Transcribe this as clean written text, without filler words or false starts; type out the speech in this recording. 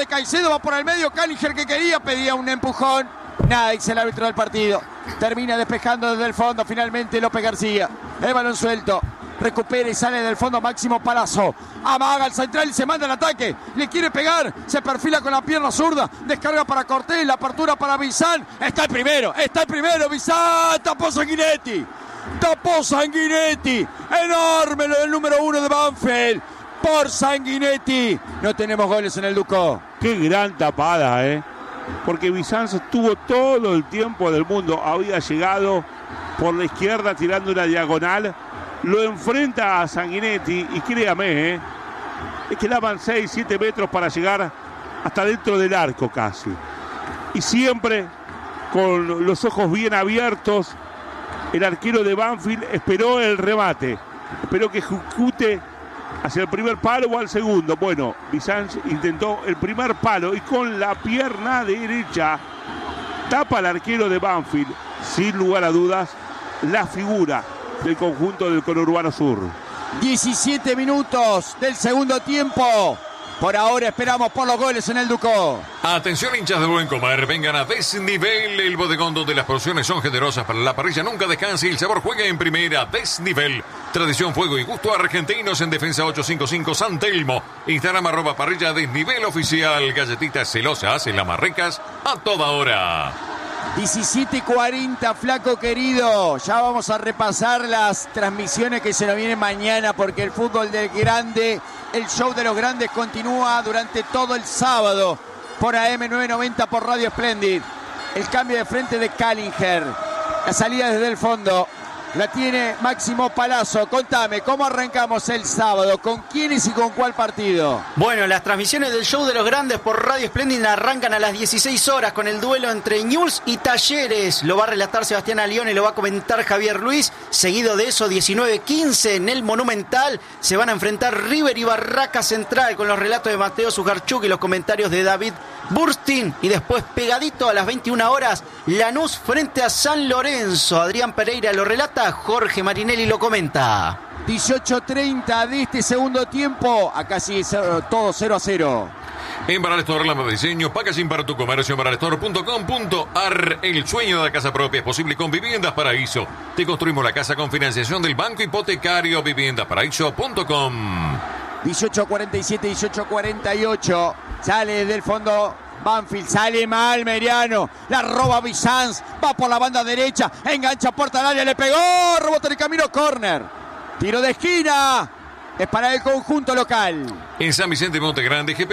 de Caicedo, va por el medio. Cállinger que pedía un empujón. Nada, dice el árbitro del partido. Termina despejando desde el fondo finalmente López García. El balón suelto. Recupera y sale del fondo Máximo Palazzo. Amaga al central y se manda el ataque. Le quiere pegar. Se perfila con la pierna zurda. Descarga para Cortés. La apertura para Bizán. Está el primero. Bizán. Tapó Sanguinetti. Enorme lo del número 1 de Banfield. Por Sanguinetti. No tenemos goles en el Ducó. Qué gran tapada, porque Bizán tuvo todo el tiempo del mundo. Había llegado por la izquierda tirando una diagonal. Lo enfrenta a Sanguinetti y créame, es que daban 6-7 metros para llegar hasta dentro del arco casi. Y siempre con los ojos bien abiertos, el arquero de Banfield esperó el remate. Esperó que ejecute hacia el primer palo o al segundo. Bueno, Bizán intentó el primer palo y con la pierna derecha tapa al arquero de Banfield. Sin lugar a dudas, la figura del conjunto del conurbano sur. 17 minutos del segundo tiempo. Por ahora esperamos por los goles en el Ducó. Atención, hinchas de buen comer, vengan a Desnivel, el bodegón donde las porciones son generosas para la parrilla, nunca descansa y el sabor juega en primera. Desnivel, tradición, fuego y gusto argentinos en Defensa 855 San Telmo. Instagram @parrilla desnivel oficial. Galletitas celosas en las marrecas a toda hora. 17:40, flaco querido. Ya vamos a repasar las transmisiones que se nos vienen mañana porque el fútbol del grande, el show de los grandes continúa durante todo el sábado por AM990 por Radio Splendid. El cambio de frente de Cállinger. La salida desde el fondo la tiene Máximo Palazzo. Contame, ¿cómo arrancamos el sábado? ¿Con quiénes y con cuál partido? Bueno, las transmisiones del show de los grandes por Radio Splendid arrancan a las 16 horas con el duelo entre Newell's y Talleres. Lo va a relatar Sebastián Alione y lo va a comentar Javier Luis. Seguido de eso, 19:15 en el Monumental se van a enfrentar River y Barraca Central con los relatos de Mateo Sugarchuk y los comentarios de David Burstin. Y después, pegadito a las 21 horas, Lanús frente a San Lorenzo. Adrián Pereira lo relata, Jorge Marinelli lo comenta. 18:30 de este segundo tiempo. Acá sí todo 0-0. En Baralestor, la de diseño, packaging para tu comercio, baralestor.com.ar. El sueño de la casa propia es posible con Viviendas Paraíso. Te construimos la casa con financiación del Banco Hipotecario. Viviendasparaíso.com. 18:47, 18:48. Sale del fondo Banfield, sale mal Meriano, la roba Bizanz, va por la banda derecha, engancha puerta al área, le pegó, rebote en el camino, córner, tiro de esquina, es para el conjunto local. En San Vicente Monte Grande,